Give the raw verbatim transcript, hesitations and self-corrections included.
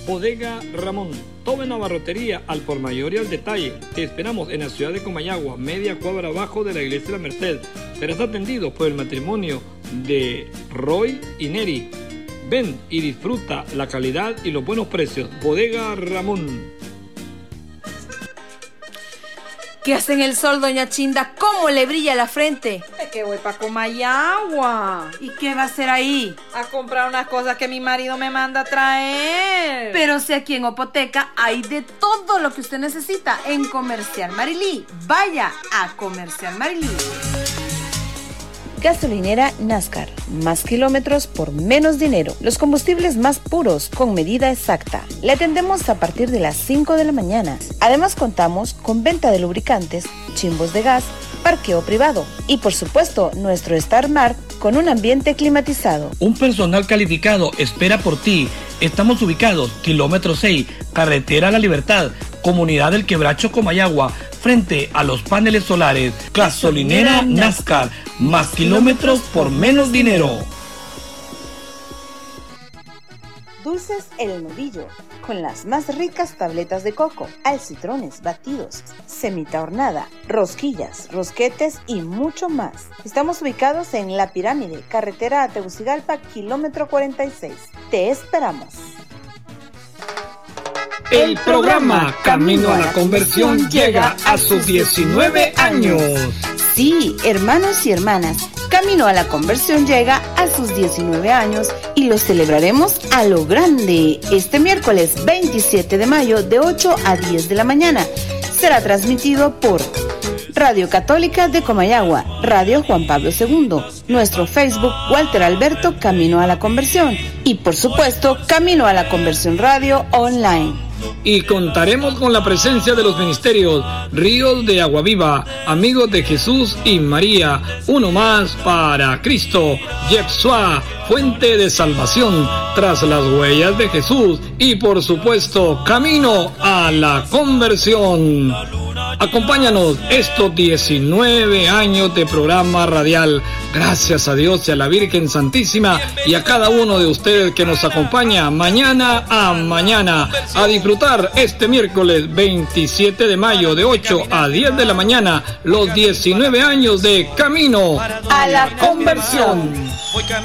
Bodega Ramón, todo en abarrotería al por mayor y al detalle. Te esperamos en la ciudad de Comayagua, media cuadra abajo de la iglesia de la Merced. Serás atendido por el matrimonio de Roy y Neri. Ven y disfruta la calidad y los buenos precios. Bodega Ramón. ¿Qué hace en el sol, doña Chinda? ¿Cómo le brilla la frente? Es que voy para Comayagua. ¿Y qué va a hacer ahí? A comprar unas cosas que mi marido me manda a traer. Pero si aquí en Opoteca hay de todo lo que usted necesita en Comercial Marilí. Vaya a Comercial Marilí. Gasolinera NASCAR. Más kilómetros por menos dinero. Los combustibles más puros con medida exacta. Le atendemos a partir de las cinco de la mañana. Además contamos con venta de lubricantes, chimbos de gas, parqueo privado y por supuesto nuestro Star Mar con un ambiente climatizado. Un personal calificado espera por ti. Estamos ubicados kilómetro seis, carretera La Libertad, comunidad del Quebracho Comayagua, frente a los paneles solares. Gasolinera NASCAR, más kilómetros por menos dinero. Dulces El Novillo, con las más ricas tabletas de coco, alcitrones, batidos, semita hornada, rosquillas, rosquetes y mucho más. Estamos ubicados en La Pirámide, carretera a Tegucigalpa, kilómetro cuarenta y seis. Te esperamos. El programa Camino a la Conversión llega a sus diecinueve años. Sí, hermanos y hermanas, Camino a la Conversión llega a sus diecinueve años y lo celebraremos a lo grande este miércoles veintisiete de mayo de ocho a diez de la mañana. Será transmitido por Radio Católica de Comayagua, Radio Juan Pablo segundo, nuestro Facebook Walter Alberto Camino a la Conversión y por supuesto Camino a la Conversión Radio Online. Y contaremos con la presencia de los ministerios Ríos de Agua Viva, Amigos de Jesús y María, Uno Más para Cristo, Yepsuá, Fuente de Salvación, Tras las Huellas de Jesús y por supuesto Camino a la Conversión. Acompáñanos estos diecinueve años de programa radial. Gracias a Dios y a la Virgen Santísima y a cada uno de ustedes que nos acompaña mañana a mañana a disfrutar este miércoles veintisiete de mayo de ocho a diez de la mañana los diecinueve años de Camino a la Conversión.